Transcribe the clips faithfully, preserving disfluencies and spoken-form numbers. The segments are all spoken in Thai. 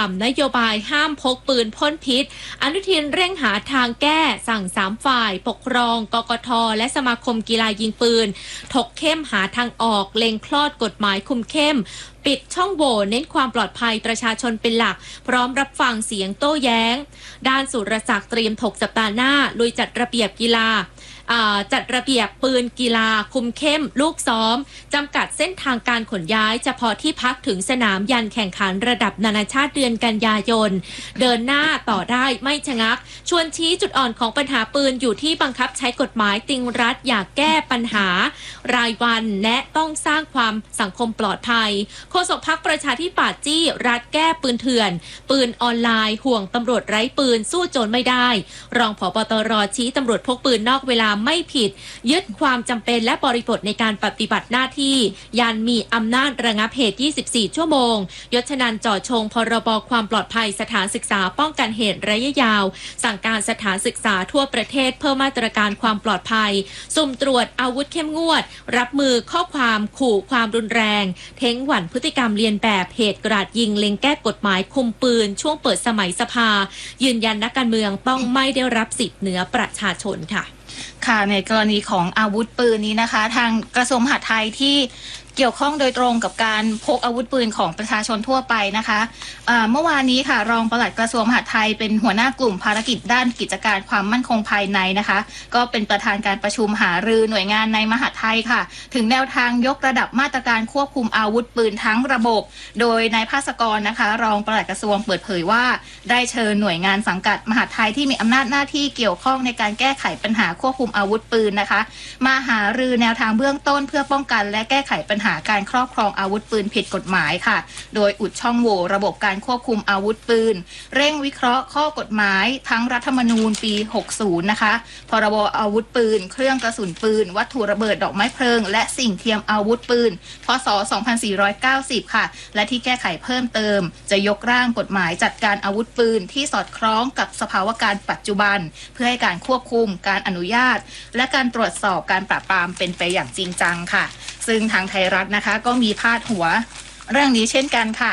ำนโยบายห้ามพกปืนพ่นพิษอนุทินเร่งหาทางแก้สั่งสามฝ่ายปกครองกกทและสมาคมกีฬายิงปืนถกเข้มหาทางออกเล็งคลอดกฎหมายคุมเข้มปิดช่องโหว่เน้นความปลอดภัยประชาชนเป็นหลักพร้อมรับฟังเสียงโต้แย้งด้านสุรศักดิ์เตรียมถกสัปดาห์หน้าลุยจัดระเบียบกีฬาจัดระเบียบปืนกีฬาคุมเข้มลูกซ้อมจำกัดเส้นทางการขนย้ายเฉพาะที่พักถึงสนามยันแข่งขันระดับนานาชาติเดือนกันยายนเดินหน้าต่อได้ไม่ชะงักชวนชี้จุดอ่อนของปัญหาปืนอยู่ที่บังคับใช้กฎหมายติงรัฐอยากแก้ปัญหารายวันและต้องสร้างความสังคมปลอดภัยโฆษกพรรคประชาธิปัตย์จี้รัฐแก้ปืนเถื่อนปืนออนไลน์ห่วงตำรวจไร้ปืนสู้โจรไม่ได้รองผบ.ตร.ชี้ตำรวจพกปืนนอกเวลาไม่ผิดยึดความจำเป็นและบริบทในการปฏิบัติหน้าที่ยันมีอำนาจระงับเหตุยี่สิบสี่ชั่วโมงยศนันท์จ่อชงพรบความปลอดภัยสถานศึกษาป้องกันเหตุระยะยาวสั่งการสถานศึกษาทั่วประเทศเพิ่มมาตรการความปลอดภัยสุ่มตรวจอาวุธเข้มงวดรับมือข้อความขู่ความรุนแรงเท้งหวั่นพฤติกรรมเลียนแบบเหตุกราดยิงเล็งแก้กฎหมายคุมปืนช่วงเปิดสมัยสภายืนยันนักการเมืองต้องไม่ได้รับสิทธิ์เหนือประชาชนค่ะค่ะในกรณีของอาวุธปืนนี้นะคะทางกระทรวงมหาดไทยที่เกี่ยวข้องโดยตรงกับการพกอาวุธปืนของประชาชนทั่วไปนะคะเมื่อวานนี้ค่ะรองปลัดกระทรวงมหาดไทยเป็นหัวหน้ากลุ่มภารกิจด้านกิจการความมั่นคงภายในนะคะก็เป็นประธานการประชุมหารือหน่วยงานในมหาดไทยค่ะถึงแนวทางยกระดับมาตรการควบคุมอาวุธปืนทั้งระบบโดยนายภาสกรนะคะรองปลัดกระทรวงเปิดเผยว่าได้เชิญหน่วยงานสังกัดมหาดไทยที่มีอำนาจหน้าที่เกี่ยวข้องในการแก้ไขปัญหาควบคุมอาวุธปืนนะคะมาหารือแนวทางเบื้องต้นเพื่อป้องกันและแก้ไขปัญหาการครอบครองอาวุธปืนผิดกฎหมายค่ะโดยอุดช่องโหว่ระบบการควบคุมอาวุธปืนเร่งวิเคราะห์ข้อกฎหมายทั้งรัฐธรรมนูญปีหกสิบนะคะพรบอาวุธปืนเครื่องกระสุนปืนวัตถุระเบิดดอกไม้เพลิงและสิ่งเทียมอาวุธปืนพ.ศ. สองพันสี่ร้อยเก้าสิบค่ะและที่แก้ไขเพิ่มเติมจะยกร่างกฎหมายจัดการอาวุธปืนที่สอดคล้องกับสภาวะการปัจจุบันเพื่อให้การควบคุมการอนุญาตและการตรวจสอบการปราบปรามเป็นไปอย่างจริงจังค่ะซึ่งทางไทยรัฐนะคะก็มีพาดหัวเรื่องนี้เช่นกันค่ะ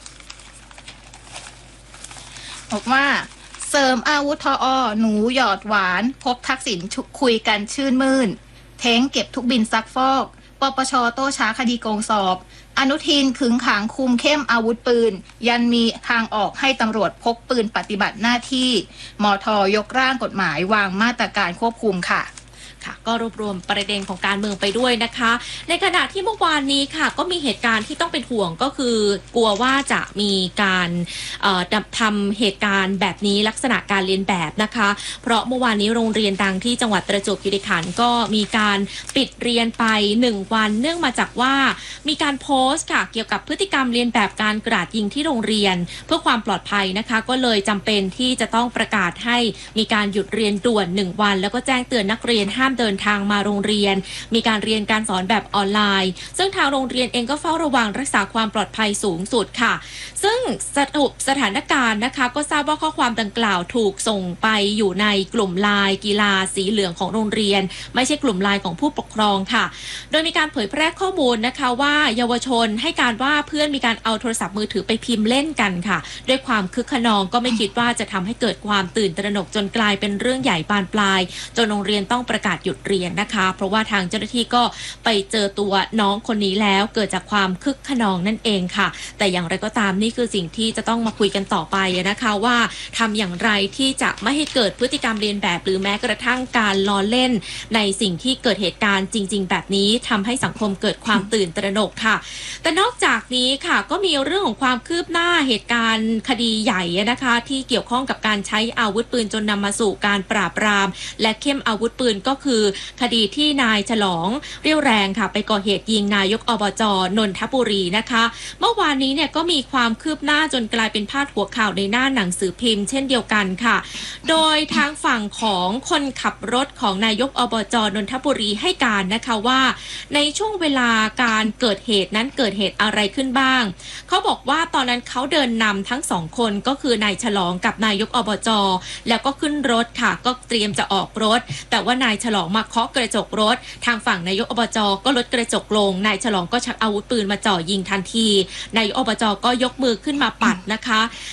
บอกว่าเสริมอาวุธทอหนูหยอดหวานพบทักษิณคุยกันชื่นมื่นเท้งเก็บทุกบินซักฟอกปปชโต้ช้าคดีโกงสอบอนุทินขึงขังคุมเข้มอาวุธปืนยันมีทางออกให้ตำรวจพกปืนปฏิบัติหน้าที่มท.ยกร่างกฎหมายวางมาตรการควบคุมค่ะก็รวบรวมประเด็นของการเมืองไปด้วยนะคะในขณะที่เมื่อวานนี้ค่ะก็มีเหตุการณ์ที่ต้องเป็นห่วงก็คือกลัวว่าจะมีการทำเหตุการณ์แบบนี้ลักษณะการเรียนแบบนะคะเพราะเมื่อวานนี้โรงเรียนดังที่จังหวัดประจวบคีรีขันธ์ก็มีการปิดเรียนไปหนึ่งวันเนื่องมาจากว่ามีการโพสต์ค่ะเกี่ยวกับพฤติกรรมเรียนแบบการกราดยิงที่โรงเรียนเพื่อความปลอดภัยนะคะก็เลยจำเป็นที่จะต้องประกาศให้มีการหยุดเรียนด่วนหนึ่งวันแล้วก็แจ้งเตือนนักเรียนห้ามเดินทางมาโรงเรียนมีการเรียนการสอนแบบออนไลน์ซึ่งทางโรงเรียนเองก็เฝ้าระวังรักษาความปลอดภัยสูงสุดค่ะซึ่งสรุปสถานการณ์นะคะก็ทราบว่าข้อความดังกล่าวถูกส่งไปอยู่ในกลุ่มไลน์กีฬาสีเหลืองของโรงเรียนไม่ใช่กลุ่มไลน์ของผู้ปกครองค่ะโดยมีการเผยแพร่ข้อมูลนะคะว่าเยาวชนให้การว่าเพื่อนมีการเอาโทรศัพท์มือถือไปพิมพ์เล่นกันค่ะด้วยความคึกขนองก็ไม่คิดว่าจะทำให้เกิดความตื่นตระหนกจนกลายเป็นเรื่องใหญ่บานปลายจนโรงเรียนต้องประกาศหยุดเรียนนะคะเพราะว่าทางเจ้าหน้าที่ก็ไปเจอตัวน้องคนนี้แล้วเกิดจากความคึกขนองนั่นเองค่ะแต่อย่างไรก็ตามนี่คือสิ่งที่จะต้องมาคุยกันต่อไปนะคะว่าทำอย่างไรที่จะไม่ให้เกิดพฤติกรรมเรียนแบบหรือแม้กระทั่งการล้อเล่นในสิ่งที่เกิดเหตุการณ์จริงๆแบบนี้ทำให้สังคมเกิดความตื่นตระหนกค่ะแต่นอกจากนี้ค่ะก็มีเรื่องของความคืบหน้าเหตุการณ์คดีใหญ่นะคะที่เกี่ยวข้องกับการใช้อาวุธปืนจนนำมาสู่การปราบปรามและเข้มอาวุธปืนก็คือคดีที่นายฉลองเรี่ยวแรงค่ะไปก่อเหตุยิงนายกอบจ.นนทบุรีนะคะเมื่อวานนี้เนี่ยก็มีความคืบหน้าจนกลายเป็นพาดหัวข่าวในหน้าหนังสือพิมพ์เช่นเดียวกันค่ะโดยทางฝั่งของคนขับรถของนายกอบจ.นนทบุรีให้การนะคะว่าในช่วงเวลาการเกิดเหตุนั้นเกิดเหตุอะไรขึ้นบ้างเขาบอกว่าตอนนั้นเขาเดินนำทั้งสองคนก็คือนายฉลองกับนายกอบจ.แล้วก็ขึ้นรถค่ะก็เตรียมจะออกรถแต่ว่านายฉลองมาเคาะกระจกรถทางฝั่งนายกอบจ.ก็ลดกระจกลงนายฉลองก็ชักอาวุธปืนมาจ่อยิงทันทีนายกอบจ.ก็ยกมือขึ้นมาปัดนะคะ